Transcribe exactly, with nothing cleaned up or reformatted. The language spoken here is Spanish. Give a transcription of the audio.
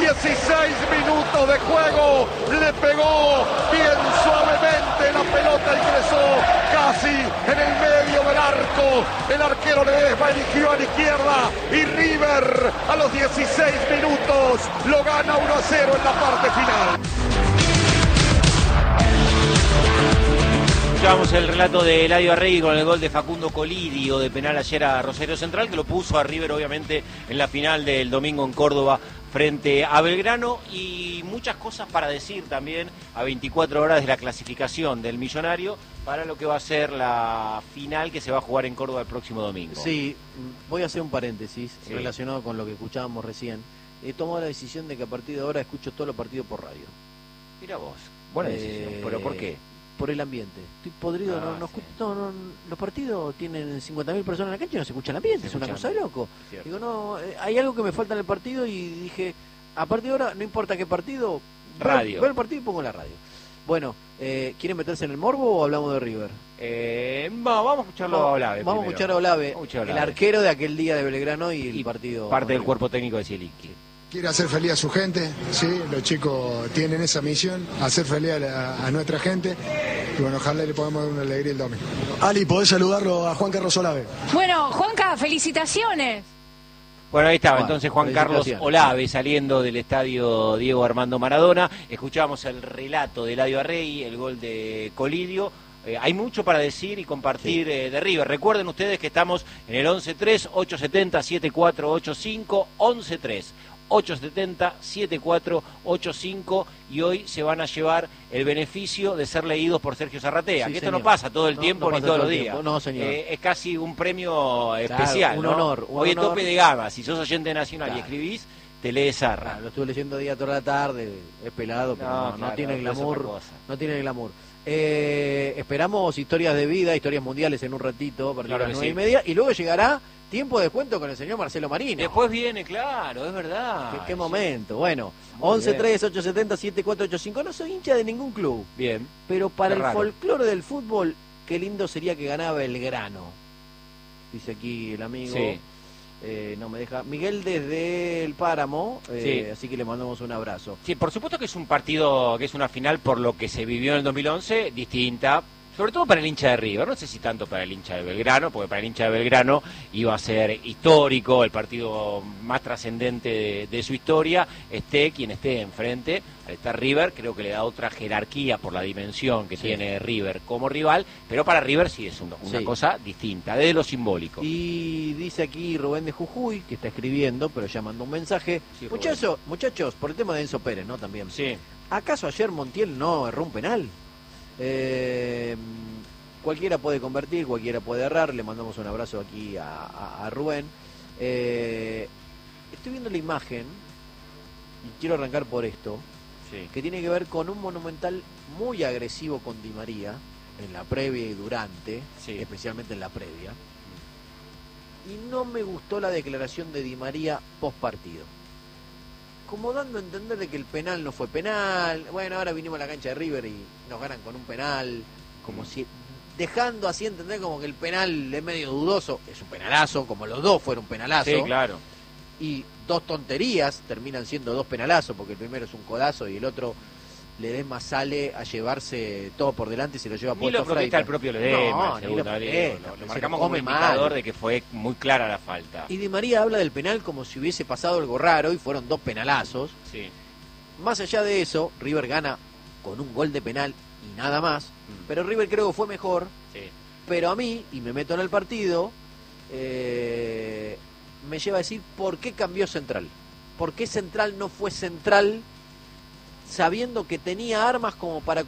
dieciséis minutos de juego, le pegó bien suavemente, la pelota ingresó casi en el medio del arco, el arquero Ledesma eligió a la izquierda y River a los dieciséis minutos lo gana uno a cero en la parte final. Escuchamos el relato de Eladio Arregui con el gol de Facundo Colidio de penal ayer a Rosario Central, que lo puso a River obviamente en la final del domingo en Córdoba frente a Belgrano, y muchas cosas para decir también a veinticuatro horas de la clasificación del Millonario para lo que va a ser la final que se va a jugar en Córdoba el próximo domingo. Sí, voy a hacer un paréntesis sí. relacionado con lo que escuchábamos recién. He tomado la decisión de que a partir de ahora escucho todos los partidos por radio. Mira vos, buena decisión, Eh, ¿pero por qué? Por el ambiente. Estoy podrido, Ah, no, no, sí. escucho, no, no, los partidos tienen cincuenta mil personas en la cancha y no se escucha el ambiente, Se es una escucha cosa de loco. Cierto. Digo, no, eh, hay algo que me falta en el partido y dije, a partir de ahora, no importa qué partido, Radio. Veo, veo el partido y pongo la radio. Bueno, eh, ¿quieren meterse en el morbo o hablamos de River? Eh, no, vamos a escucharlo No, a Olave. Vamos primero. a escuchar a Olave, Vamos a escuchar a el Olave. arquero de aquel día de Belgrano y el Y partido. parte del River. cuerpo técnico de Zielinski. Quiere hacer feliz a su gente, sí, los chicos tienen esa misión, hacer feliz a, la- a nuestra gente, y bueno, ojalá le podamos dar una alegría el domingo. Ali, ¿podés saludarlo a Juan Carlos Olave? Bueno, Juanca, felicitaciones. Bueno, ahí estaba Bueno, entonces Juan Carlos felicitaciones. Olave saliendo del estadio Diego Armando Maradona. Escuchábamos el relato de Eladio Arregui, el gol de Colidio. Eh, hay mucho para decir y compartir Sí. eh, de River. Recuerden ustedes que estamos en el once tres, ocho siete cero, siete cuatro ocho cinco, once tres, ocho siete cero, siete cuatro ocho cinco, y hoy se van a llevar el beneficio de ser leídos por Sergio Zarratea, Sí, que esto señor. no pasa todo el No, tiempo no ni pasa todos todo los el días. tiempo. No, señor. Eh, es casi un premio Claro, especial, un ¿no? honor, un Hoy es honor. tope de gama. Si sos oyente nacional Claro. y escribís, te lee Zarra. Ah, lo estuve leyendo día toda la tarde, es pelado, pero No, no, no claro, tiene pero es glamour. otra cosa. No tiene glamour. Eh, esperamos historias de vida, historias mundiales en un ratito, a partir Claro de las que nueve sí. y media, y luego llegará tiempo de descuento con el señor Marcelo Marino. Después viene, claro, es verdad. ¿Qué, qué momento? Bueno, Muy once bien. tres, ocho siete cero, siete cuatro ocho cinco. No soy hincha de ningún club, Bien. pero para Qué el raro. folclore del fútbol, qué lindo sería que ganaba Belgrano. Dice aquí el amigo. Sí. Eh, no me deja. Miguel desde el Páramo, eh, Sí. así que le mandamos un abrazo. Sí, por supuesto que es un partido, que es una final por lo que se vivió en el dos mil once, distinta, sobre todo para el hincha de River, no sé si tanto para el hincha de Belgrano, porque para el hincha de Belgrano iba a ser histórico, el partido más trascendente de, de su historia, esté quien esté enfrente. Al estar River, creo que le da otra jerarquía por la dimensión que Sí. tiene River como rival, pero para River sí es una, una Sí. cosa distinta, desde lo simbólico. Y dice aquí Rubén de Jujuy, que está escribiendo, pero ya mandó un mensaje. Sí, Rubén. muchachos, muchachos, por el tema de Enzo Pérez, ¿no? También. Sí. ¿Acaso ayer Montiel no erró un penal? Eh, cualquiera puede convertir, cualquiera puede errar. Le mandamos un abrazo aquí a, a- a Rubén. Eh, estoy viendo la imagen y quiero arrancar por esto, Sí. que tiene que ver con un Monumental muy agresivo con Di María en la previa y durante, Sí. especialmente en la previa. Y no me gustó la declaración de Di María post partido, como dando a entender de que el penal no fue penal. Bueno, ahora vinimos a la cancha de River y nos ganan con un penal, como si dejando así entender como que el penal es medio dudoso. Es un penalazo, como los dos fueron penalazo. Sí, claro. Y dos tonterías terminan siendo dos penalazos, porque el primero es un codazo y el otro, Ledesma sale a llevarse todo por delante y se lo lleva Ni puesto lo a Freitas. protesta el propio Ledesma, No, el ni lo segundo, protesta, digo, lo, se lo lo marcamos como come indicador mal. de que fue muy clara la falta. Y Di María habla del penal como si hubiese pasado algo raro y fueron dos penalazos. Sí. Más allá de eso, River gana con un gol de penal y nada más. Mm. Pero River creo que fue mejor. Sí. Pero a mí, y me meto en el partido, eh, me lleva a decir por qué cambió Central. ¿Por qué Central no fue Central sabiendo que tenía armas como para